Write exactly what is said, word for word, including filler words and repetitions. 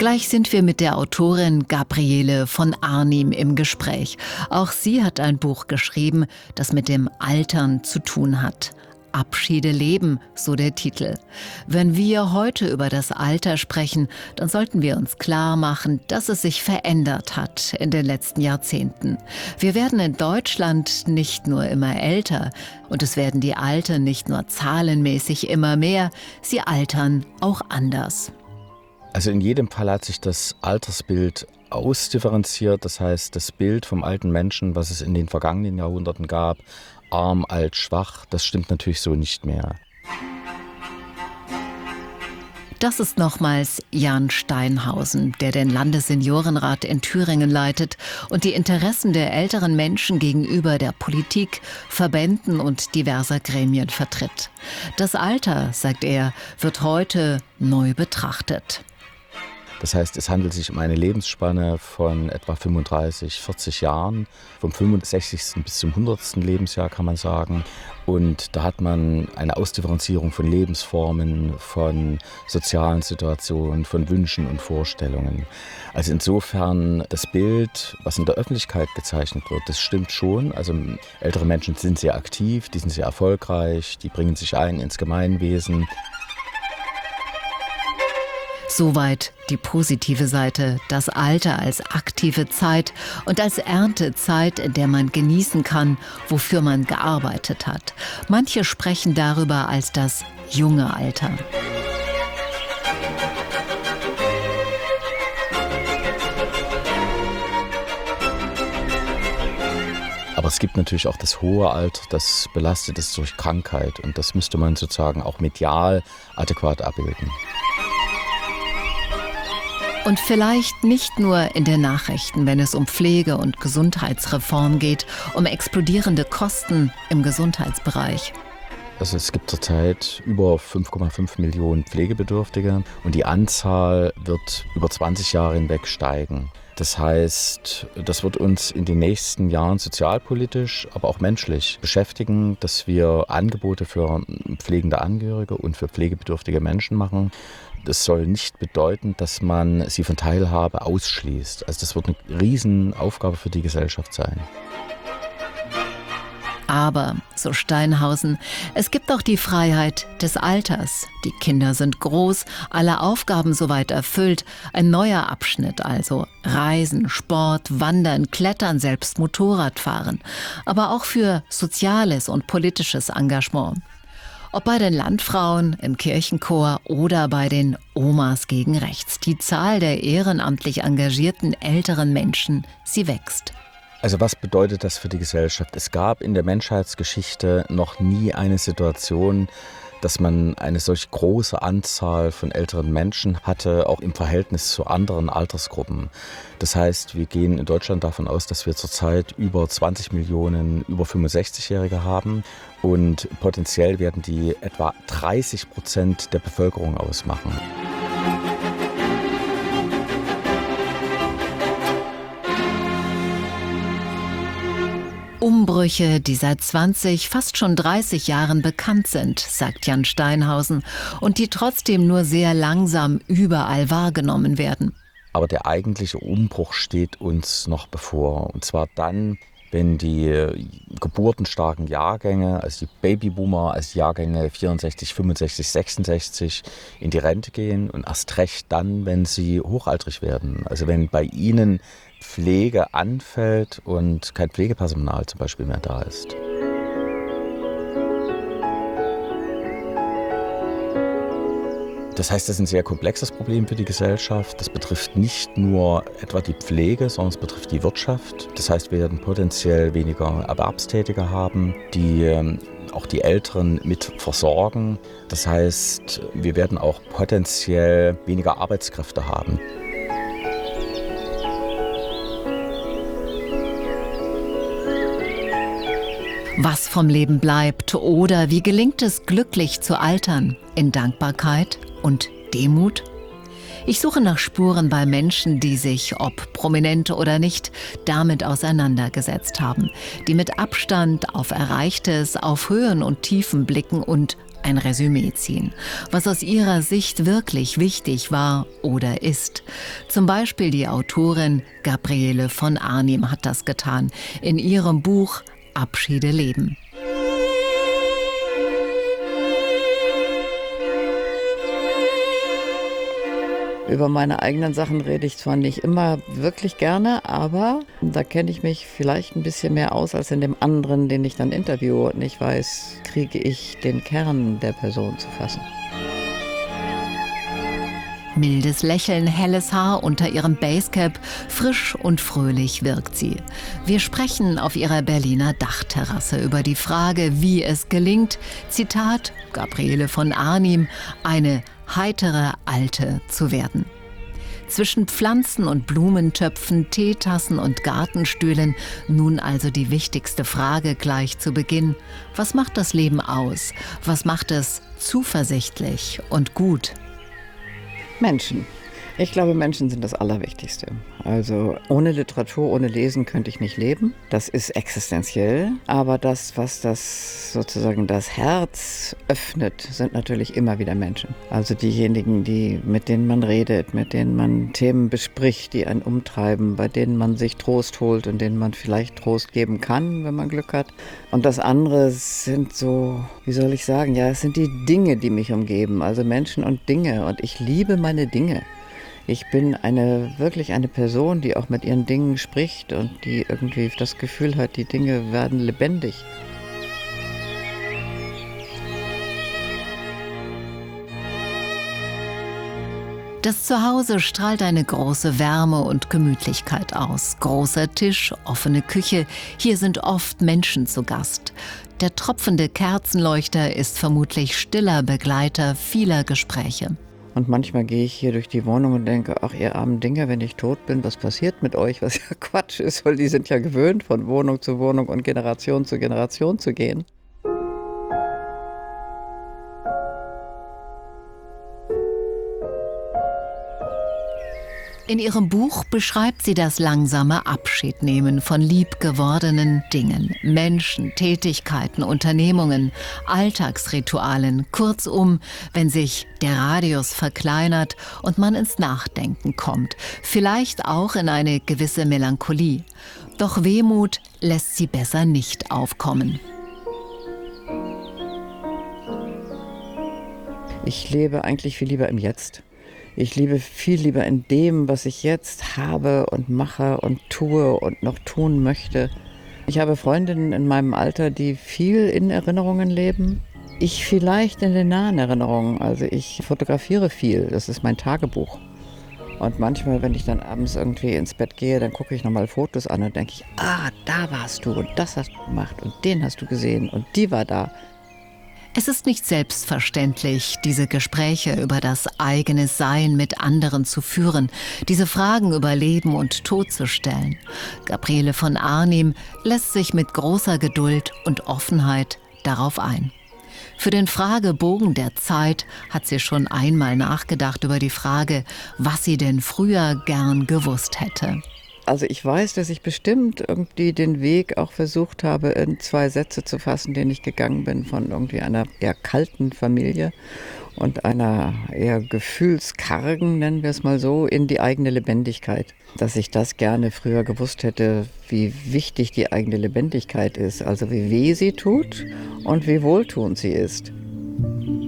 Gleich sind wir mit der Autorin Gabriele von Arnim im Gespräch. Auch sie hat ein Buch geschrieben, das mit dem Altern zu tun hat. Abschiede leben, so der Titel. Wenn wir heute über das Alter sprechen, dann sollten wir uns klar machen, dass es sich verändert hat in den letzten Jahrzehnten. Wir werden in Deutschland nicht nur immer älter und es werden die Alten nicht nur zahlenmäßig immer mehr, sie altern auch anders. Also in jedem Fall hat sich das Altersbild ausdifferenziert. Das heißt, das Bild vom alten Menschen, was es in den vergangenen Jahrhunderten gab, arm, alt, schwach, das stimmt natürlich so nicht mehr. Das ist nochmals Jan Steinhausen, der den Landesseniorenrat in Thüringen leitet und die Interessen der älteren Menschen gegenüber der Politik, Verbänden und diverser Gremien vertritt. Das Alter, sagt er, wird heute neu betrachtet. Das heißt, es handelt sich um eine Lebensspanne von etwa fünfunddreißig, vierzig Jahren, vom fünfundsechzigsten bis zum hundertsten Lebensjahr kann man sagen. Und da hat man eine Ausdifferenzierung von Lebensformen, von sozialen Situationen, von Wünschen und Vorstellungen. Also insofern das Bild, was in der Öffentlichkeit gezeichnet wird, das stimmt schon. Also ältere Menschen sind sehr aktiv, die sind sehr erfolgreich, die bringen sich ein ins Gemeinwesen. Soweit die positive Seite, das Alter als aktive Zeit und als Erntezeit, in der man genießen kann, wofür man gearbeitet hat. Manche sprechen darüber als das junge Alter. Aber es gibt natürlich auch das hohe Alter, das belastet ist durch Krankheit und das müsste man sozusagen auch medial adäquat abbilden. Und vielleicht nicht nur in den Nachrichten, wenn es um Pflege- und Gesundheitsreform geht, um explodierende Kosten im Gesundheitsbereich. Also es gibt zurzeit über fünf Komma fünf Millionen Pflegebedürftige und die Anzahl wird über zwanzig Jahre hinweg steigen. Das heißt, das wird uns in den nächsten Jahren sozialpolitisch, aber auch menschlich beschäftigen, dass wir Angebote für pflegende Angehörige und für pflegebedürftige Menschen machen. Das soll nicht bedeuten, dass man sie von Teilhabe ausschließt. Also das wird eine Riesenaufgabe für die Gesellschaft sein. Aber, so Steinhausen, es gibt auch die Freiheit des Alters. Die Kinder sind groß, alle Aufgaben soweit erfüllt. Ein neuer Abschnitt also. Reisen, Sport, Wandern, Klettern, selbst Motorrad fahren. Aber auch für soziales und politisches Engagement. Ob bei den Landfrauen, im Kirchenchor oder bei den Omas gegen Rechts. Die Zahl der ehrenamtlich engagierten älteren Menschen, sie wächst. Also was bedeutet das für die Gesellschaft? Es gab in der Menschheitsgeschichte noch nie eine Situation, dass man eine solch große Anzahl von älteren Menschen hatte, auch im Verhältnis zu anderen Altersgruppen. Das heißt, wir gehen in Deutschland davon aus, dass wir zurzeit über zwanzig Millionen über fünfundsechzigjährige haben und potenziell werden die etwa dreißig Prozent der Bevölkerung ausmachen. Umbrüche, die seit zwanzig, fast schon dreißig Jahren bekannt sind, sagt Jan Steinhausen, und die trotzdem nur sehr langsam überall wahrgenommen werden. Aber der eigentliche Umbruch steht uns noch bevor. Und zwar dann, wenn die geburtenstarken Jahrgänge, also die Babyboomer, also die Jahrgänge vierundsechzig, fünfundsechzig, sechsundsechzig in die Rente gehen und erst recht dann, wenn sie hochaltrig werden. Also wenn bei ihnen Pflege anfällt und kein Pflegepersonal zum Beispiel mehr da ist. Das heißt, das ist ein sehr komplexes Problem für die Gesellschaft. Das betrifft nicht nur etwa die Pflege, sondern es betrifft die Wirtschaft. Das heißt, wir werden potenziell weniger Erwerbstätige haben, die auch die Älteren mit versorgen. Das heißt, wir werden auch potenziell weniger Arbeitskräfte haben. Was vom Leben bleibt oder wie gelingt es, glücklich zu altern, in Dankbarkeit und Demut? Ich suche nach Spuren bei Menschen, die sich, ob Prominente oder nicht, damit auseinandergesetzt haben, die mit Abstand auf Erreichtes, auf Höhen und Tiefen blicken und ein Resümee ziehen, was aus ihrer Sicht wirklich wichtig war oder ist. Zum Beispiel die Autorin Gabriele von Arnim hat das getan in ihrem Buch Abschiede leben. Über meine eigenen Sachen rede ich zwar nicht immer wirklich gerne, aber da kenne ich mich vielleicht ein bisschen mehr aus als in dem anderen, den ich dann interviewe. Und ich weiß, kriege ich den Kern der Person zu fassen. Mildes Lächeln, helles Haar unter ihrem Basecap, frisch und fröhlich wirkt sie. Wir sprechen auf ihrer Berliner Dachterrasse über die Frage, wie es gelingt, Zitat Gabriele von Arnim, eine heitere Alte zu werden. Zwischen Pflanzen- und Blumentöpfen, Teetassen und Gartenstühlen nun also die wichtigste Frage gleich zu Beginn. Was macht das Leben aus? Was macht es zuversichtlich und gut? Menschen. Ich glaube, Menschen sind das Allerwichtigste. Also ohne Literatur, ohne Lesen könnte ich nicht leben. Das ist existenziell. Aber das, was das sozusagen das Herz öffnet, sind natürlich immer wieder Menschen. Also diejenigen, die, mit denen man redet, mit denen man Themen bespricht, die einen umtreiben, bei denen man sich Trost holt und denen man vielleicht Trost geben kann, wenn man Glück hat. Und das andere sind so, wie soll ich sagen, ja, es sind die Dinge, die mich umgeben. Also Menschen und Dinge. Und ich liebe meine Dinge. Ich bin eine, wirklich eine Person, die auch mit ihren Dingen spricht und die irgendwie das Gefühl hat, die Dinge werden lebendig. Das Zuhause strahlt eine große Wärme und Gemütlichkeit aus. Großer Tisch, offene Küche, hier sind oft Menschen zu Gast. Der tropfende Kerzenleuchter ist vermutlich stiller Begleiter vieler Gespräche. Und manchmal gehe ich hier durch die Wohnung und denke, ach ihr armen Dinger, wenn ich tot bin, was passiert mit euch? Was ja Quatsch ist, weil die sind ja gewöhnt, von Wohnung zu Wohnung und Generation zu Generation zu gehen. In ihrem Buch beschreibt sie das langsame Abschiednehmen von liebgewordenen Dingen, Menschen, Tätigkeiten, Unternehmungen, Alltagsritualen. Kurzum, wenn sich der Radius verkleinert und man ins Nachdenken kommt, vielleicht auch in eine gewisse Melancholie. Doch Wehmut lässt sie besser nicht aufkommen. Ich lebe eigentlich viel lieber im Jetzt. Ich lebe viel lieber in dem, was ich jetzt habe und mache und tue und noch tun möchte. Ich habe Freundinnen in meinem Alter, die viel in Erinnerungen leben. Ich vielleicht in den nahen Erinnerungen. Also ich fotografiere viel, das ist mein Tagebuch. Und manchmal, wenn ich dann abends irgendwie ins Bett gehe, dann gucke ich nochmal Fotos an und denke ich, ah, da warst du und das hast du gemacht und den hast du gesehen und die war da. Es ist nicht selbstverständlich, diese Gespräche über das eigene Sein mit anderen zu führen, diese Fragen über Leben und Tod zu stellen. Gabriele von Arnim lässt sich mit großer Geduld und Offenheit darauf ein. Für den Fragebogen der Zeit hat sie schon einmal nachgedacht über die Frage, was sie denn früher gern gewusst hätte. Also ich weiß, dass ich bestimmt irgendwie den Weg auch versucht habe, in zwei Sätze zu fassen, den ich gegangen bin von irgendwie einer eher kalten Familie und einer eher gefühlskargen, nennen wir es mal so, in die eigene Lebendigkeit. Dass ich das gerne früher gewusst hätte, wie wichtig die eigene Lebendigkeit ist, also wie weh sie tut und wie wohltuend sie ist.